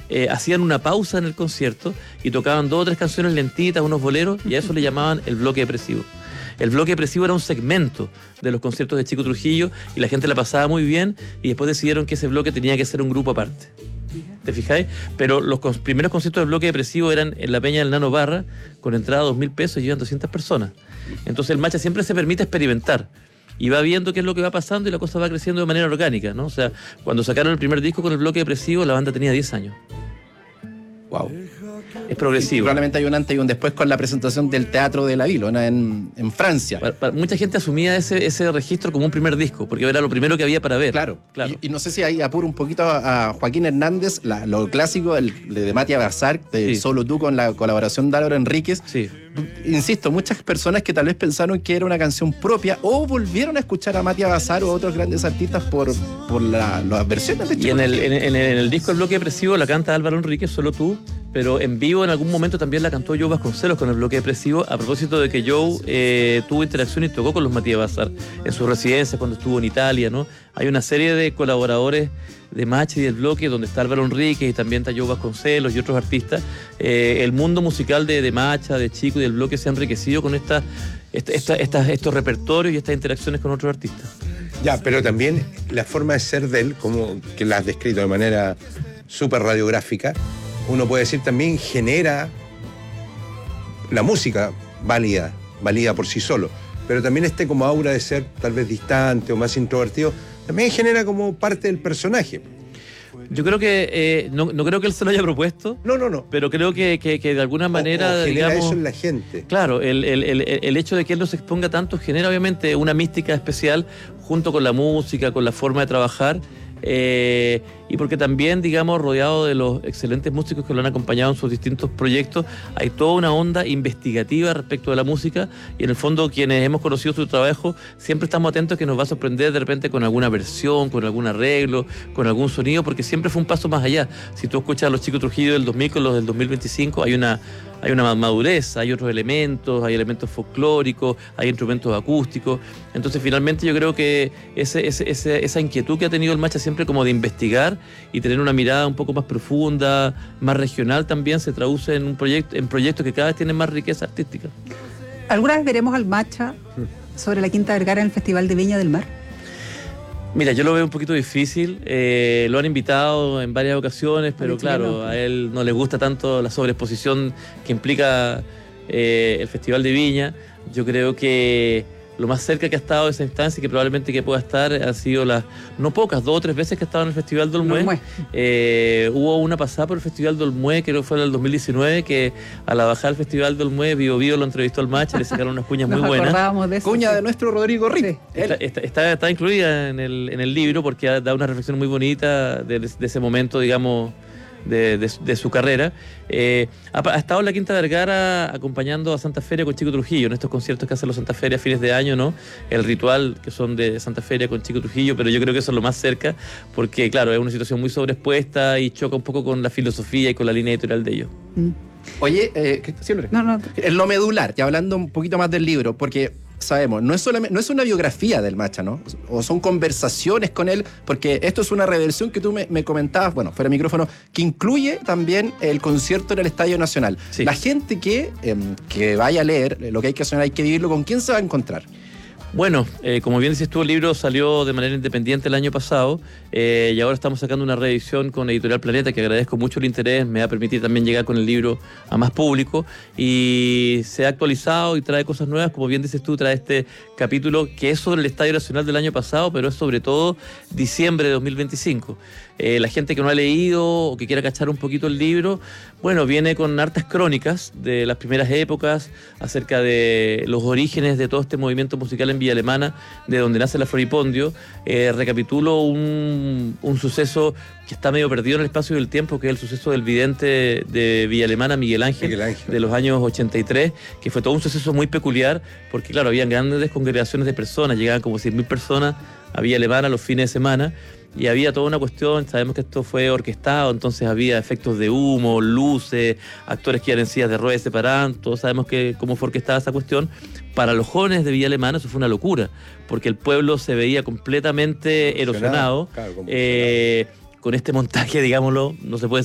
hacían una pausa en el concierto y tocaban 2 o 3 canciones lentitas, unos boleros, y a eso le llamaban el bloque depresivo. El bloque depresivo era un segmento de los conciertos de Chico Trujillo y la gente la pasaba muy bien, y después decidieron que ese bloque tenía que ser un grupo aparte. ¿Te fijáis? Pero los primeros conciertos del bloque depresivo eran en la Peña del Nano Parra, con entrada de 2.000 pesos y llevan 200 personas. Entonces el Macha siempre se permite experimentar y va viendo qué es lo que va pasando, y la cosa va creciendo de manera orgánica, ¿no? O sea, cuando sacaron el primer disco con el bloque depresivo, la banda tenía 10 años. Wow. Es progresivo. Y probablemente hay un antes y un después con la presentación del Teatro de la Vila, ¿no? en Francia. Mucha gente asumía ese registro como un primer disco, porque era lo primero que había para ver. Claro. Y no sé si ahí apuro un poquito a Joaquín Hernández, lo clásico de Matías Bazar, de sí. Solo tú, con la colaboración de Álvaro Enríquez. Sí. Insisto, muchas personas que tal vez pensaron que era una canción propia o volvieron a escuchar a Matías Bazar o a otros grandes artistas por las versiones de Chico. Y en el disco El Bloque Depresivo la canta Álvaro Enríquez, Solo tú, pero en vivo en algún momento también la cantó Joe Vasconcelos con El Bloque Depresivo, a propósito de que Joe tuvo interacción y tocó con los Matías Bazar en su residencia cuando estuvo en Italia, ¿no? Hay una serie de colaboradores de Macha y del Bloque, donde está Álvaro Enríquez y también está Joe Vasconcelos y otros artistas. El mundo musical de Macha, de Chico y del Bloque se ha enriquecido con estos repertorios y estas interacciones con otros artistas. Ya, pero también la forma de ser de él, como que la has descrito de manera súper radiográfica, uno puede decir también genera la música válida por sí solo, pero también como aura de ser tal vez distante o más introvertido, también genera como parte del personaje. Yo creo que, no creo que él se lo haya propuesto. No. Pero creo que de alguna manera, genera, digamos, eso en la gente. Claro, el hecho de que él no se exponga tanto genera obviamente una mística especial junto con la música, con la forma de trabajar. Y porque también, digamos, rodeado de los excelentes músicos que lo han acompañado en sus distintos proyectos, hay toda una onda investigativa respecto de la música, y en el fondo quienes hemos conocido su trabajo siempre estamos atentos a que nos va a sorprender de repente con alguna versión, con algún arreglo, con algún sonido, porque siempre fue un paso más allá. Si tú escuchas a los Chico Trujillo del 2000 con los del 2025, hay una madurez, hay otros elementos, hay elementos folclóricos, hay instrumentos acústicos. Entonces finalmente yo creo que esa inquietud que ha tenido el Macha siempre como de investigar y tener una mirada un poco más profunda, más regional, también se traduce en proyectos que cada vez tienen más riqueza artística. ¿Alguna vez veremos al Macha sobre la Quinta Vergara en el Festival de Viña del Mar? Mira, yo lo veo un poquito difícil. Lo han invitado en varias ocasiones, pero claro, a él no le gusta tanto la sobreexposición que implica el Festival de Viña. Yo creo que lo más cerca que ha estado de esa instancia y que probablemente que pueda estar han sido no pocas, 2 o 3 veces que ha estado en el Festival de Olmué. Hubo una pasada por el Festival de Olmué, creo que fue en el 2019, que a la bajada del Festival de Olmué, Bio lo entrevistó al Macha, le sacaron unas cuñas muy buenas. De eso, cuña de nuestro Rodrigo Rick. Sí. Está incluida en el libro, porque da una reflexión muy bonita de ese momento, digamos, de su carrera. Ha estado en la Quinta Vergara acompañando a Santa Feria con Chico Trujillo en estos conciertos que hacen los Santa Feria a fines de año, ¿no? El ritual que son de Santa Feria con Chico Trujillo, pero yo creo que eso es lo más cerca, porque claro, es una situación muy sobreexpuesta y choca un poco con la filosofía y con la línea editorial de ellos. Oye, no. En lo medular, ya hablando un poquito más del libro, porque sabemos, no es una biografía del Macha, ¿no? O son conversaciones con él, porque esto es una reversión que tú me comentabas, bueno, fuera de micrófono, que incluye también el concierto en el Estadio Nacional. Sí. La gente que vaya a leer Lo que hay que soñar, hay que vivirlo, ¿con quién se va a encontrar? Bueno, como bien dices tú, el libro salió de manera independiente el año pasado, y ahora estamos sacando una reedición con Editorial Planeta, que agradezco mucho el interés, me va a permitir también llegar con el libro a más público, y se ha actualizado y trae cosas nuevas. Como bien dices tú, trae este capítulo que es sobre el Estadio Nacional del año pasado, pero es sobre todo diciembre de 2025. La gente que no ha leído o que quiera cachar un poquito el libro, bueno, viene con hartas crónicas de las primeras épocas, acerca de los orígenes de todo este movimiento musical en Villa Alemana, de donde nace la Floripondio. Recapitulo un suceso que está medio perdido en el espacio y el tiempo, que es el suceso del vidente de Villa Alemana, Miguel Ángel, de los años 83, que fue todo un suceso muy peculiar, porque claro, habían grandes congregaciones de personas, llegaban como 100.000 personas a Villa Alemana los fines de semana, y había toda una cuestión. Sabemos que esto fue orquestado, entonces había efectos de humo, luces, actores que iban en sillas de ruedas, se paraban, todos sabemos cómo fue orquestada esa cuestión. Para los jóvenes de Villa Alemana eso fue una locura, porque el pueblo se veía completamente erosionado, con este montaje, digámoslo, no se puede